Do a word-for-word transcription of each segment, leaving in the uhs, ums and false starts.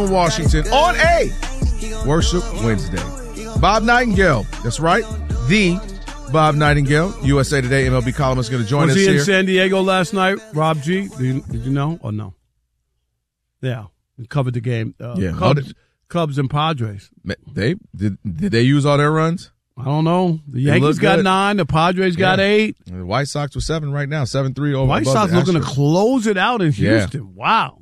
Washington on a Worship Wednesday. Bob Nightingale, that's right, the Bob Nightingale, U S A Today M L B columnist, going to join Was us he here. in San Diego last night, Rob G? Did you, did you know or no? Yeah, he covered the game. Uh, Yeah. Cubs, Cubs and Padres. They did. Did they use all their runs? I don't know. The They Yankees look got good. nine. The Padres got Yeah. eight. The White Sox with seven right now, seven three over. White above Sox the looking to Astros. close it out in Yeah. Houston. Wow.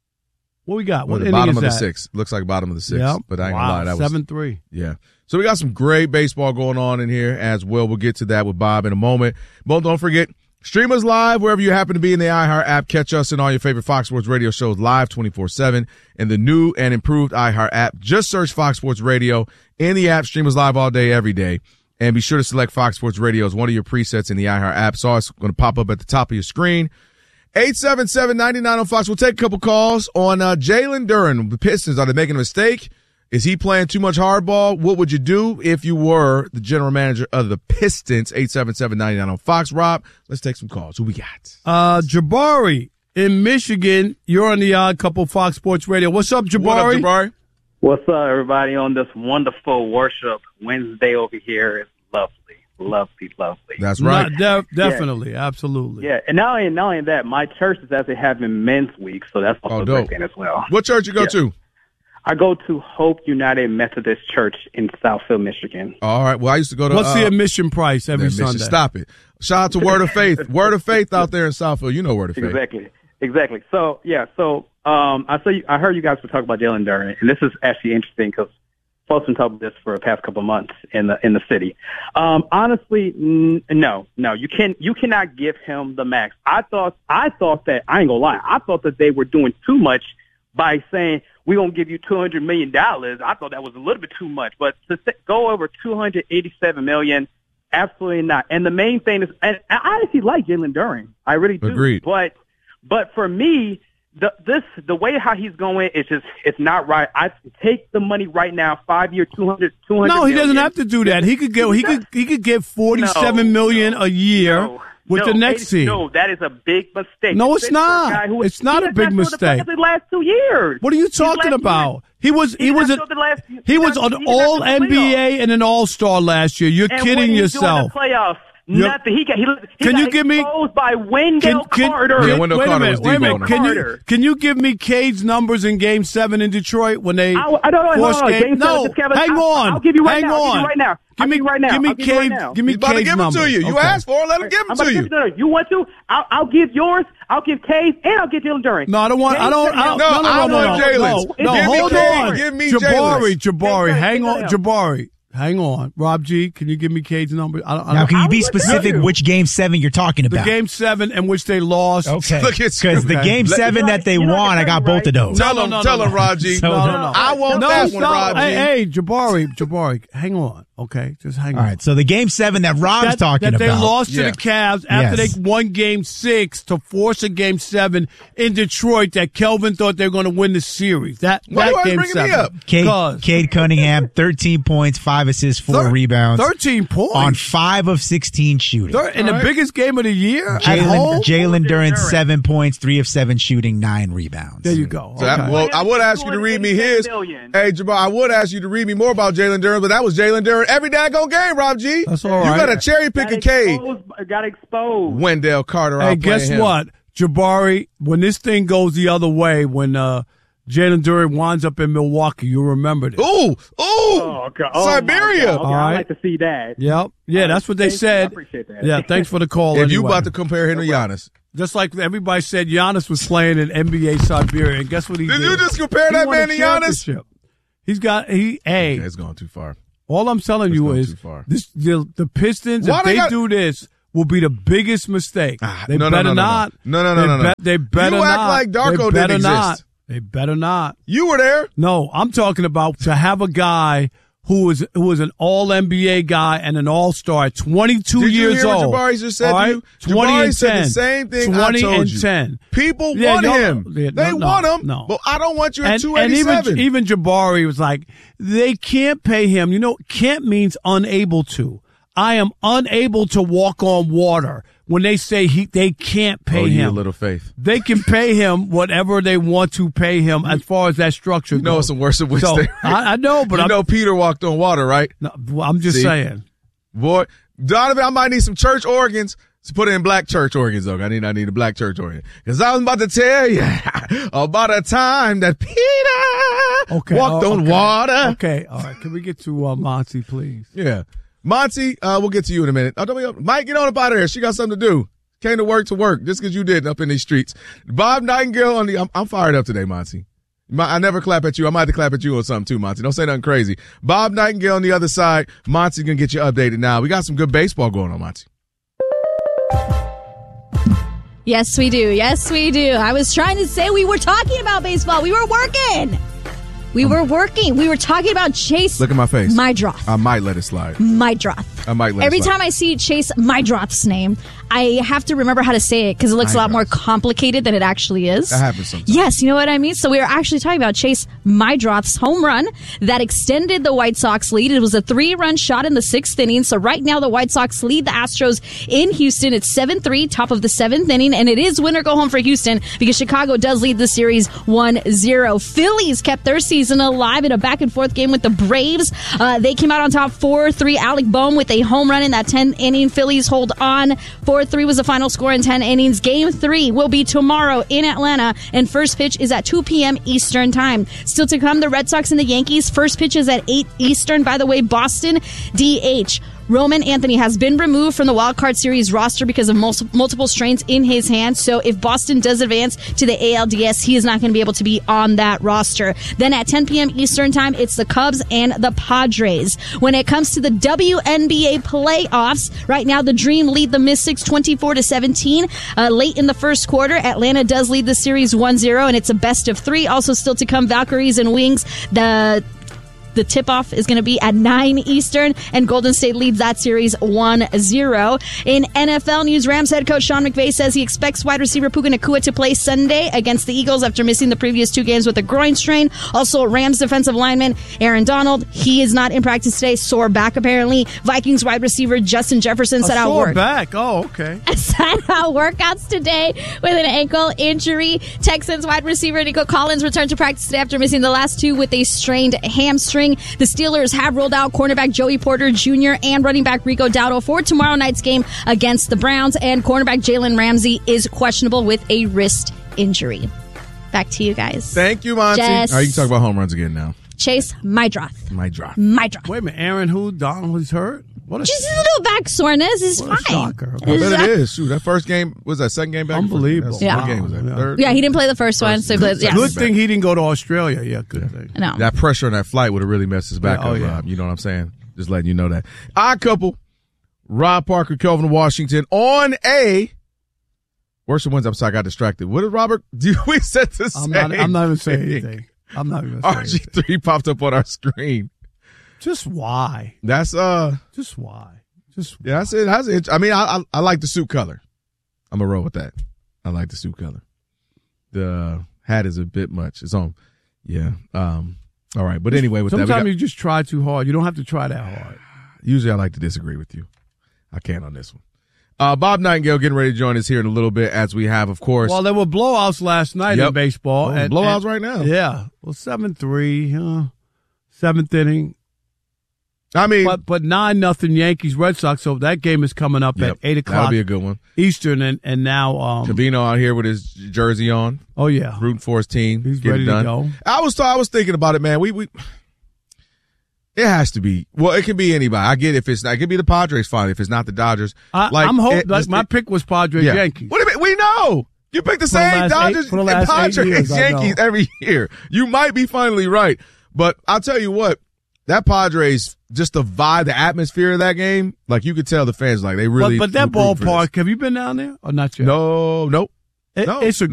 What we got? Well, What the inning bottom is of the that? sixth. Looks like bottom of the sixth. Yep. But I ain't wow. gonna lie, that was seven three. Yeah. So we got some great baseball going on in here as well. We'll get to that with Bob in a moment. But don't forget, stream us live wherever you happen to be in the iHeart app. Catch us in all your favorite Fox Sports Radio shows live twenty-four seven in the new and improved iHeart app. Just search Fox Sports Radio in the app. Stream us live all day, every day. And be sure to select Fox Sports Radio as one of your presets in the iHeart app. So it's going to pop up at the top of your screen. eight seven seven, nine nine on Fox. We'll take a couple calls on uh, Jalen Duren. The Pistons, are they making a mistake? Is he playing too much hardball? What would you do if you were the general manager of the Pistons? eight seven seven, nine nine on Fox. Rob, let's take some calls. Who we got? Uh, Jabari in Michigan. You're on the Odd Couple Fox Sports Radio. What's up, Jabari? What up, Jabari? What's up, everybody, on this wonderful Worship Wednesday over here? It's lovely, lovely, lovely. That's right. Not de- definitely, yeah. Absolutely. Yeah, and not only, not only that, my church is actually having Men's Week, so that's also Oh, a dope. great thing as well. What church you go Yeah. to? I go to Hope United Methodist Church in Southfield, Michigan. All right. Well, I used to go to. What's uh, the admission price every admission- Sunday? Stop it. Shout out to Word of Faith. Word of Faith out there in Southfield. You know Word of Faith. Exactly, exactly. So, yeah, so um, I saw you, I heard you guys were talking about Jalen Duren, and this is actually interesting because folks have been talking about this for the past couple of months in the in the city. Um, honestly, n- no, no, you can you cannot give him the max. I thought I thought that I ain't gonna lie. I thought that they were doing too much by saying we're gonna give you two hundred million dollars. I thought that was a little bit too much, but to th- go over two hundred eighty-seven million, absolutely not. And the main thing is, and I actually like Jalen Duren. I really do. Agreed. But but for me, the this the way how he's going is just it's not right. I take the money right now, five year, two hundred, two hundred. No, he doesn't million. have to do that. He could get he could he could get forty-seven No, million no, a year no, with no, the next it- team. No, that is a big mistake. No, it's Especially for a not. guy who- It's not he a has big not showed the mistake. play The last two years. What are you These last talking two about? years. He was he He's was not a, showed the last- he he's was not- an he's not all showed the N B A playoffs. and an All Star last year. You're And kidding what did he yourself. do in the playoffs? Yep. Nothing. He got he, he Can got you give me- exposed by Wendell Can- can- Carter. Yeah, can- Wendell wait a Carter minute, was wait a Debo minute. on him. Can you Carter. can you give me Cade's numbers in Game Seven in Detroit when they I, I don't know. forced Hold on. Cade? Game seven, No, just Kevin, hang I'll, on. I'll give you right hang now. on. I'll give you right now. Give I'll me, give you right now. Give me I'll give you right Cade. now. Give me He's about to Cade's give them numbers. to you. You Okay. asked for it. Let him give I'm them about to to you. give you. You want to? I'll, I'll give yours. I'll give Cade, and I'll give Jalen Duren. No, I don't want. I don't. I don't No, no, no, I no, want no, Jalen's. no, Give no, me hold Cade. on. Give me Jabari, Jalen's. Jabari, Cade, hang Cade, on, Cade. Jabari, hang on. Rob G, can you give me Cade's number? I don't, I Now, don't, can you be I would specific tell you. which game seven you're talking the about? game seven in which they lost. Okay. Look at Because the okay. game Let- seven You know, that they you know, won, I got both of those. Tell No, him, no, no, tell no, him, no. Rod G. So- No, no, no. I want no, that one, no. Rod G. Hey, hey, Jabari, Jabari, hang on. Okay, just hang All on. right, so the game seven that Rob's that, talking that they about. lost to Yeah. the Cavs after Yes. they won Game Six to force a Game Seven in Detroit. That Kelvin thought they were going to win the series. That Why that you always Game bringing me Seven. up? Cade, Cause Cade Cunningham, thirteen points, five assists, four thir- rebounds. thirteen points On five of sixteen shooting. Thir- in the All right. biggest game of the year at Jalen home. Jalen Duren, Duren. seven points, three of seven shooting, nine rebounds. There you go. So that- Okay. well, I would ask you to read me his. Million. Hey, Jabbar, I would ask you to read me more about Jalen Duren, but that was Jalen Duren every daggone game, Rob G. That's all You right. got to cherry pick Got a Cade. exposed, got exposed. Wendell Carter Hey, out guess playing him. what, Jabari? When this thing goes the other way, when uh, Jalen Duren winds up in Milwaukee, you'll remember this. Ooh, ooh, Oh, God. Oh, my Siberia. God. Okay, All I'd right. like to see that. Yep. Yeah, that's what they Thank you. said. I appreciate that. Yeah, thanks for the call. If you anyway. about to compare him to Giannis. Just like everybody said, Giannis was playing in N B A Siberia, and guess what he Did did? you just compare He that won a man to Giannis? championship. He's got he. Hey, Okay, it's gone too far. all I'm telling It's you gone is too far. this: the, the Pistons, Why if they they got- do this, will be the biggest mistake. Ah, they no, no, better no, no, no. not. No, no, no, they no, no. bet- They better You act not. like Darko they didn't better exist. not. They better not. You were there. No, I'm talking about to have a guy who was who was an All N B A guy and an All Star at twenty-two Did you years hear what old. Jabari just said All to right? you? twenty Jabari and said ten. the same thing I twenty told and you. ten. People Yeah, want y'all- him. yeah, they no, want no, him. no. But I don't want you at And, two and even eighty-seven. even Jabari was like, they can't pay him. You know, can't means unable to. I am unable to walk on water. when they say he they can't pay oh, you a him. little faith. They can pay him whatever they want to pay him as far as that structure You know goes. it's some worse of which So, they I, I know, but you I'm, know Peter walked on water, right? no, I'm just See? saying. Boy, Donovan, I might need some church organs to put in black church organs, though. I need, I need a black church organ. Because I was about to tell you about a time that Peter Okay, walked oh, on okay. water. Okay, all right. Can we get to uh, Monty, please? Yeah. Monty, uh, we'll get to you in a minute. Oh, don't we, Mike, get on up out of here. She got something to do. Came to work to work just because you did up in these streets. Bob Nightingale on the, I'm, I'm fired up today, Monty. My, I never clap at you. I might have to clap at you or something too, Monty. Don't say nothing crazy. Bob Nightingale on the other side. Monty's going to get you updated now. We got some good baseball going on, Monty. Yes, we do. Yes, we do. I was trying to say we were talking about baseball. We were working. We were working. We were talking about Chase Look at my face. Meidroth. I might let it slide. Meidroth. I might let Every it slide. time I see Chase Meidroth's name, I have to remember how to say it because it looks a lot more complicated than it actually is. That happens sometimes. Yes, you know what I mean? So we were actually talking about Chase Meidroth's home run that extended the White Sox lead. It was a three-run shot in the sixth inning. So right now the White Sox lead the Astros in Houston. It's seven three, top of the seventh inning, and it is win or go home for Houston because Chicago does lead the series one zero. Phillies kept their season alive in a back-and-forth game with the Braves. Uh, they came out on top four three. Alec Boehm with a home run in that tenth inning. Phillies hold on. four three was the final score in ten innings. Game three will be tomorrow in Atlanta, and first pitch is at two p.m. Eastern Time. Still to come, the Red Sox and the Yankees. First pitch is at eight Eastern. By the way, Boston D H. Roman Anthony has been removed from the Wild Card Series roster because of mul- multiple strains in his hand. So if Boston does advance to the A L D S, he is not going to be able to be on that roster. Then at ten p.m. Eastern Time, it's the Cubs and the Padres. When it comes to the W N B A playoffs, right now the Dream lead the Mystics twenty-four to seventeen. Uh, late in the first quarter, Atlanta does lead the series one zero, and it's a best of three. Also still to come, Valkyries and Wings. The The tip-off is going to be at nine Eastern, and Golden State leads that series one zero. In N F L news, Rams head coach Sean McVay says he expects wide receiver Puka Nacua to play Sunday against the Eagles after missing the previous two games with a groin strain. Also, Rams defensive lineman Aaron Donald, he is not in practice today, sore back apparently. Vikings wide receiver Justin Jefferson set A out sore work. back. Oh, okay. Set out workouts today with an ankle injury. Texans wide receiver Nico Collins returned to practice today after missing the last two with a strained hamstring. The Steelers have rolled out cornerback Joey Porter Junior and running back Rico Dowdle for tomorrow night's game against the Browns, and cornerback Jalen Ramsey is questionable with a wrist injury. Back to you guys. Thank you, Monty. Jess. All right, you can talk about home runs again now. Chase Meidroth. My drop. Meidroth. Wait a minute. Aaron who? Donald is hurt? What a, Just a little back soreness is what a fine. shocker. I bet it is. Shoot, that first game, was that second game back? Unbelievable. That's- Yeah. What game was that? Yeah. Third? Yeah, he didn't play the first one, so he played, yeah. Good thing he didn't go to Australia. Yeah, good thing. No. That pressure on that flight would have really messed his back Yeah, oh, up, yeah. Rob. You know what I'm saying? Just letting you know that. Odd couple, Rob Parker, Kelvin Washington on a worse than Wednesday. I'm sorry, I got distracted. What did Robert do? We said the I'm same not, I'm not even saying thing. anything. I'm not even saying R G anything. three popped up on our screen. Just why? That's, uh, Just why? Just yeah, that's it. That's it. I mean, I, I, I like the suit color. I'm going to roll with that. I like the suit color. The hat is a bit much. It's on. Yeah. Um, all right. But anyway, with that, we sometimes got- you just try too hard. You don't have to try that hard. usually I like to disagree with you. I can't on this one. Uh, Bob Nightingale getting ready to join us here in a little bit, as we have, of course. Well, there were blowouts last night Yep. in baseball. Oh, and- blowouts and- right now. Yeah. Well, seven three, uh, seventh inning. I mean, But but nine nothing Yankees Red Sox. So that game is coming up yep, at eight that'll o'clock be a good one. Eastern, and and now um Covino out here with his jersey on, oh yeah, rooting for his team. He's Get ready it to done. go. I was I was thinking about it, man. We we it has to be. Well, it can be anybody. I get it if it's not. It could be the Padres finally if it's not the Dodgers. I, like I'm hoping. it- Like just- my pick was Padres yeah. Yankees. What do you mean? We know. You pick the the same last Dodgers eight- for the and last eight Padres years, I know. Yankees every year. You might be finally right, but I'll tell you what. That Padres, just the vibe, the atmosphere of that game, like you could tell the fans, like they really. but, but that root for this. ballpark. Have you been down there or not yet? No, nope. It- no. it's a